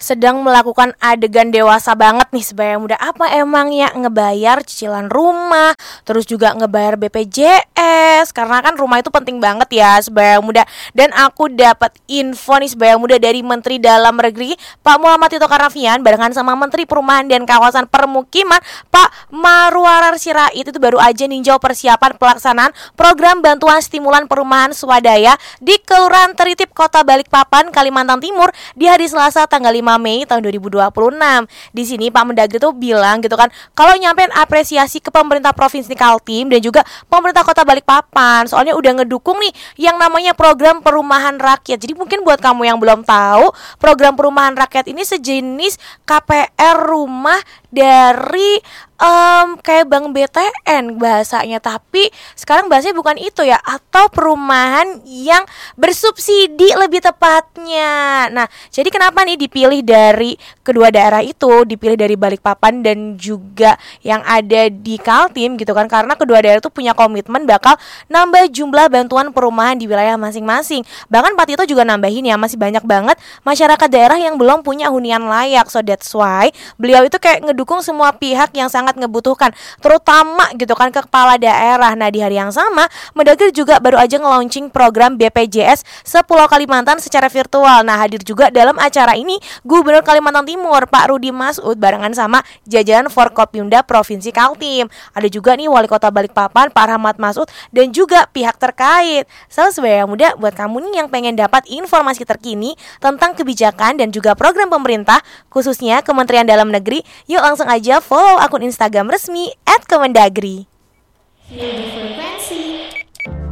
sedang melakukan adegan dewasa banget nih sebaya muda. Apa emang ya ngebayar cicilan rumah, terus juga ngebayar BPJS, karena kan rumah itu penting banget ya sebaya muda. Dan aku dapat info nih sebaya muda dari Menteri Dalam Negeri Pak Muhammad Tito Karnavian barengan sama Menteri Perumahan dan Kawasan Permukiman Pak Marwarar Sirait itu baru aja ninjau persiapan pelaksanaan program bantuan stimulan perumahan swadaya di Kelurahan Teritip Kota Balikpapan, Kalimantan Timur di hari Selasa tanggal 5 Mei tahun 2026. Di sini Pak Mendagri tuh bilang gitu kan, kalau nyampein apresiasi ke pemerintah Provinsi Kaltim dan juga pemerintah Kota Balikpapan, soalnya udah ngedukung nih yang namanya program perumahan rakyat. Jadi mungkin buat kamu yang belum tahu, program perumahan rakyat ini sejenis KPR rumah dari kayak Bank BTN bahasanya, tapi sekarang bahasanya bukan itu ya, atau perumahan yang bersubsidi lebih tepatnya. Nah, jadi kenapa nih dipilih dari kedua daerah itu, dipilih dari Balikpapan dan juga yang ada di Kaltim gitu kan, karena kedua daerah itu punya komitmen bakal nambah jumlah bantuan perumahan di wilayah masing-masing. Bahkan Pak Tito juga nambahin ya, masih banyak banget masyarakat daerah yang belum punya hunian layak. So that's why beliau itu kayak ngedukung semua pihak yang sangat ngebutuhkan, terutama gitu kan ke kepala daerah. Nah, di hari yang sama Mendagri juga baru aja nge-launching program BPJS sepulau Kalimantan secara virtual. Nah, hadir juga dalam acara ini Gubernur Kalimantan Timur Pak Rudi Masud barengan sama jajaran Forkopimda Provinsi Kaltim. Ada juga nih Wali Kota Balikpapan Pak Rahmat Masud dan juga pihak terkait. Sebaya muda, buat kamu nih yang pengen dapat informasi terkini tentang kebijakan dan juga program pemerintah khususnya Kementerian Dalam Negeri, yuk langsung aja follow akun Instagram resmi @Kemendagri. Frekuensi